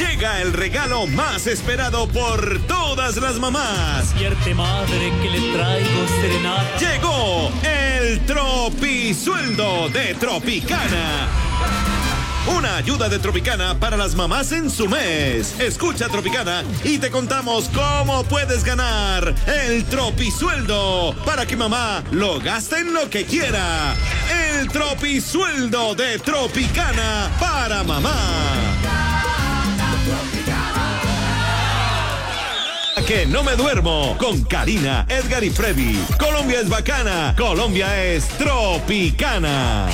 Llega el regalo más esperado por todas las mamás. Despierte, madre, que le traigo serenata. Llegó el Tropisueldo de Tropicana. Una ayuda de Tropicana para las mamás en su mes. Escucha Tropicana y te contamos cómo puedes ganar el Tropisueldo para que mamá lo gaste en lo que quiera. El Tropisueldo de Tropicana para mamá. Que no me duermo con Karina, Edgar y Freddy. Colombia es bacana, Colombia es tropicana.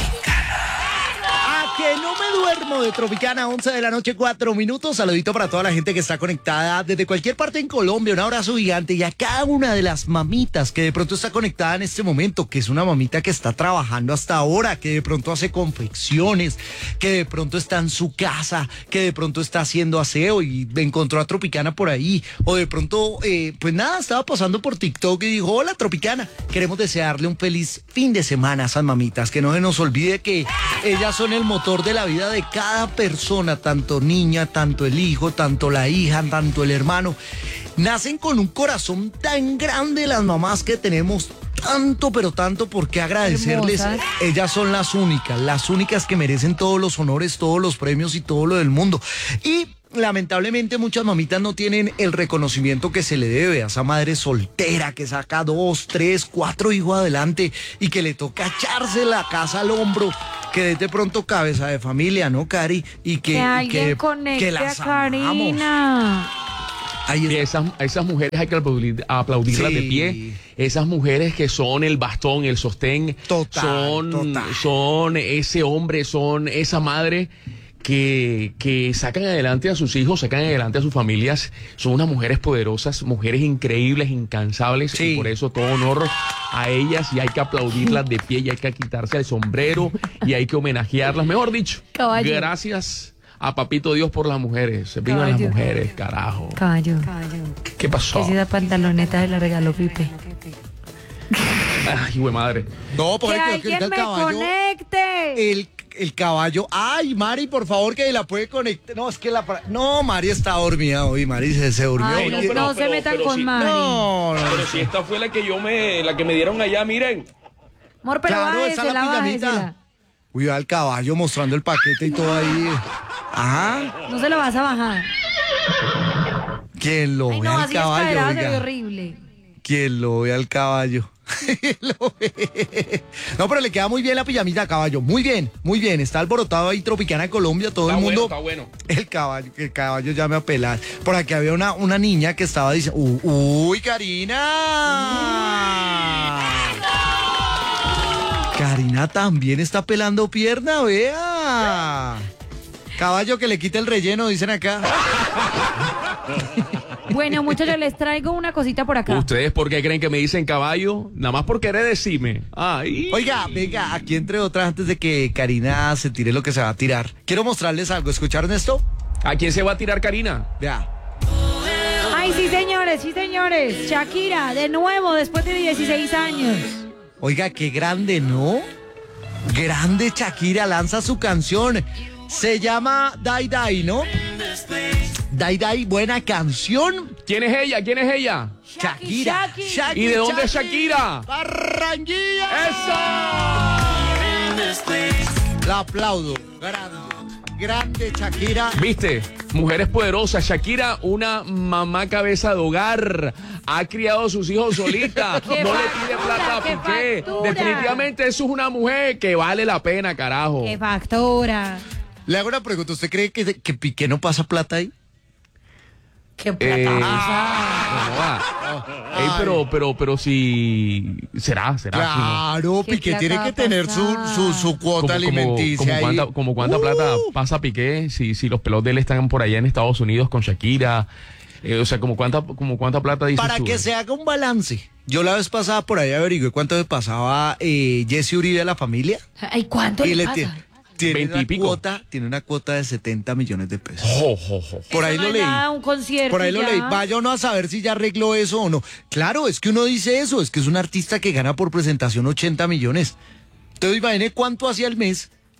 Que no me duermo de Tropicana, 11 de la noche, 4 minutos. Saludito para toda la gente que está conectada desde cualquier parte en Colombia. Un abrazo gigante y a cada una de las mamitas que de pronto está conectada en este momento, que es una mamita que está trabajando hasta ahora, que de pronto hace confecciones, que de pronto está en su casa, que de pronto está haciendo aseo y encontró a Tropicana por ahí. O de pronto, pues nada, estaba pasando por TikTok y dijo, hola Tropicana, queremos desearle un feliz fin de semana a esas mamitas. Que no se nos olvide que ellas son el motor de la vida de cada persona, tanto niña, tanto el hijo, tanto la hija, tanto el hermano. Nacen con un corazón tan grande las mamás que tenemos tanto, pero tanto por qué agradecerles. Hermosas. Ellas son las únicas que merecen todos los honores, todos los premios y todo lo del mundo. Y lamentablemente muchas mamitas no tienen el reconocimiento que se le debe a esa madre soltera que saca 2, 3, 4 hijos adelante y que le toca echarse la casa al hombro, que es de pronto cabeza de familia, ¿no, Cari? Y que alguien conecte a Karina. Y esas mujeres hay que aplaudirlas Sí. de pie. Esas mujeres que son el bastón, el sostén, Total. son ese hombre, son esa madre que sacan adelante a sus hijos, sacan adelante a sus familias. Son unas mujeres poderosas, mujeres increíbles, incansables. Sí. Y por eso todo honor a ellas y hay que aplaudirlas de pie y hay que quitarse el sombrero y hay que homenajearlas. Mejor dicho, Caballo. gracias a Papito Dios por las mujeres. Vivan las Caballo. mujeres, carajo. Caballo. ¿Qué pasó? Que esa pantaloneta se la regaló Pipe. Ay, güey madre. No, Que porque alguien el me caballo. conecte. El caballo. Ay, Mari, por favor, que la puede conectar. No, es que No, Mari está dormida hoy. Mari se durmió. Ay, no, no se metan con sí. Mari. No. Pero si esta fue la que me dieron allá, miren. Amor, pero Claro, esa es la pijamita. bájesela. Cuidado al caballo mostrando el paquete y todo ahí. Ajá. No se lo vas a bajar. ¿Quién lo Ay, ve no, al así caballo? escalerado se Oiga? ve horrible. ¿Quién lo ve al caballo? Lo ve. No, pero le queda muy bien la pijamita a caballo. Muy bien, muy bien. Está alborotado ahí Tropicana Colombia, todo el mundo. Está bueno. El caballo ya me apela. Por aquí había una niña que estaba diciendo, uy, Karina. Karina también está pelando pierna, vea. Caballo que le quite el relleno, dicen acá. Bueno, muchachos, les traigo una cosita por acá. ¿Ustedes por qué creen que me dicen caballo? Nada más por querer decirme. Ay. Oiga, venga, aquí entre otras, antes de que Karina se tire lo que se va a tirar, quiero mostrarles algo. ¿Escucharon esto? ¿A quién se va a tirar Karina? Vea. Ay, sí, señores, sí, señores. Shakira, de nuevo, después de 16 años. Oiga, qué grande, ¿no? Grande Shakira, lanza su canción. Se llama Dai Dai, ¿no? Dai Dai, buena canción. ¿Quién es ella? ¿Quién es ella? Shakira. ¿Y de dónde es Shakira? Barranquilla. ¡Eso! La aplaudo. Grande. Grande Shakira. ¿Viste? Mujeres poderosas. Shakira, una mamá cabeza de hogar. Ha criado a sus hijos solita. ¡Qué No le factura, pide plata a qué Piqué. factura! Definitivamente eso es una mujer que vale la pena, carajo. ¡Qué factura! Le hago una pregunta. ¿Usted cree que Piqué no pasa plata ahí? ¡Qué plata! No va. Ey, pero si... ¿Será? Claro, ¿Qué Piqué tiene que plata tener pasa? su cuota alimenticia ahí. Como cuánta plata pasa Piqué si los pelos de él están por allá en Estados Unidos con Shakira. O sea, como cuánta plata dices Para tú? que se haga un balance. Yo la vez pasada por ahí averigué cuánto le pasaba Jesse Uribe a la familia. Ay, ¿cuánto Y le le pasa? tiene 20 y una pico. cuota de 70 millones de pesos. Jo, jo, jo. Por ahí Eso lo no es leí. nada, un concierto Por ahí y lo ya. leí. Vaya uno a saber si ya arregló eso o no. Claro, es que uno dice eso, es que es un artista que gana por presentación 80 millones. Entonces imagine cuánto hacía el mes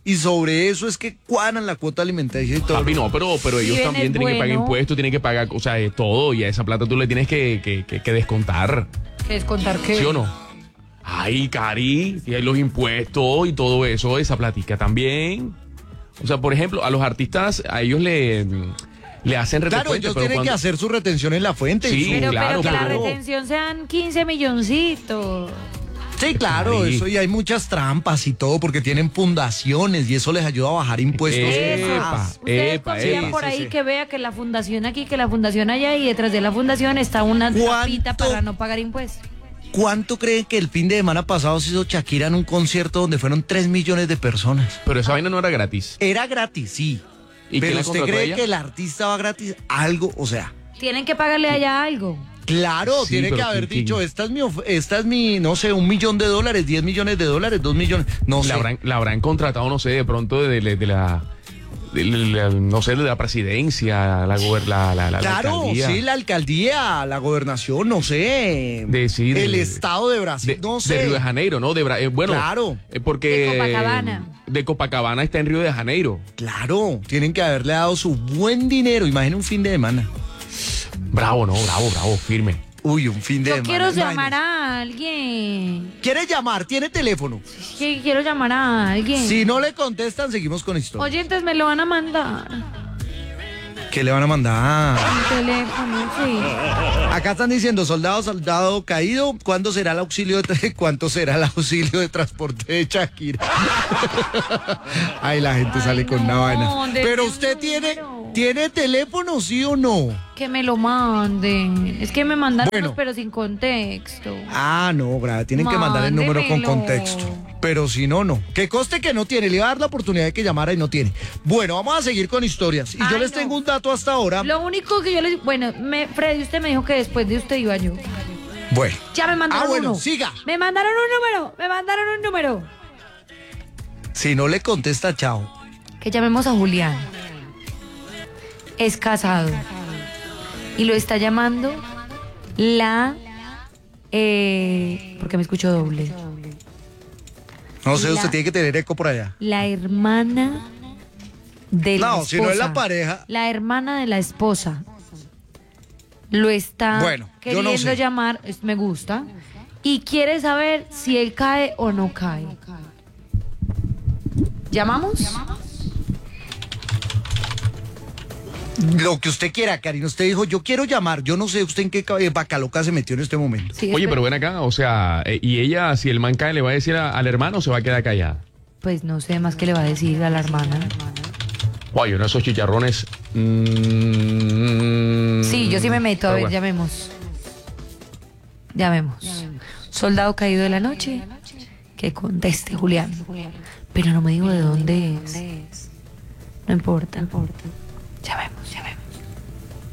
y sobre eso es que cuadran la cuota alimentaria y todo. Papi, no, pero ellos Viven también es tienen que pagar bueno. impuestos, tienen que pagar, o sea, todo, y a esa plata tú le tienes que descontar, ¿Qué es contar qué? ¿sí o no? Ay, Cari, y hay los impuestos y todo eso, esa platica también. O sea, por ejemplo, a los artistas, a ellos le hacen Claro, retecuento, ellos pero tienen que cuando- hacer su retención en la fuente. Sí, y su- claro, pero que la claro. retención sean 15 milloncitos. Sí, claro, Cari. eso, y hay muchas trampas y todo porque tienen fundaciones y eso les ayuda a bajar impuestos. Eso. más. Ustedes epa, consigan epa. por Sí, ahí sí. que vea que la fundación aquí, que la fundación allá y detrás de la fundación está una tapita ¿Cuánto? para no pagar impuestos. ¿Cuánto creen que el fin de semana pasado se hizo Shakira en un concierto donde fueron 3 millones de personas? Pero esa vaina no era gratis. Era gratis, sí. ¿Y quién Pero la usted contrató a cree ella? que el artista va gratis, algo, o sea, Tienen que pagarle allá algo. claro, Sí, tiene que pero haber ¿quién? dicho, esta es mi, no sé, $1 millón, 10 millones de dólares, 2 millones, no sé. La habrán contratado, no sé, de pronto no sé, de la presidencia, la Claro, alcaldía. sí, la alcaldía, la gobernación, no sé. Sí, el estado de Brasil, no sé. de Río de Janeiro, ¿no? Bueno, Claro. porque De Copacabana. De Copacabana está en Río de Janeiro. Claro, tienen que haberle dado su buen dinero. Imagina un fin de semana. Bravo, ¿no? Bravo, firme. Uy, un fin de Yo semana. quiero llamar imagínese. a alguien. ¿Quiere llamar? ¿Tiene teléfono? Sí, quiero llamar a alguien. Si no le contestan, seguimos con historia. Oyentes, me lo van a mandar. ¿Qué le van a mandar? Un teléfono, sí. Acá están diciendo, soldado caído, ¿cuánto será el auxilio de transporte de Shakira? Ay, la gente sale con una no, vaina. de Pero qué usted número. tiene teléfono, ¿sí o no? Que me lo manden. Es que me mandaron Bueno. unos, pero sin contexto. Ah, no, grave, tienen que mandar el número con Mándemelo. contexto. Pero si no, no. Que coste que no tiene. Le iba a dar la oportunidad de que llamara y no tiene. Bueno, vamos a seguir con historias. Y yo Ay, les no. tengo un dato hasta ahora. Lo único que yo les... Bueno, Freddy, usted me dijo que después de usted iba yo. Bueno. Ya me mandaron bueno, uno. siga. Me mandaron un número. Si no le contesta, chao. Que llamemos a Julián. Es casado. Y lo está llamando la... porque me escucho doble. No sé, La- usted tiene que tener eco por allá. La hermana de la No, esposa. si no es la pareja. La hermana de la esposa. Lo está Bueno, yo queriendo no sé. llamar, me gusta, y quiere saber si él cae o no cae. ¿Llamamos? Lo que usted quiera, Karina. Usted dijo, yo quiero llamar. Yo no sé usted en qué vaca loca se metió en este momento. Sí, Oye, espera. pero ven acá, o sea, y ella, si el man cae, le va a decir al hermano o se va a quedar callada. Pues no sé más qué le va a decir a la hermana. Guay, uno de esos chicharrones. Sí, yo sí me meto. A Pero ver, bueno. llamemos. Llamemos. Soldado caído de la noche. Que conteste, Julián. Pero no me digo de dónde es. No importa.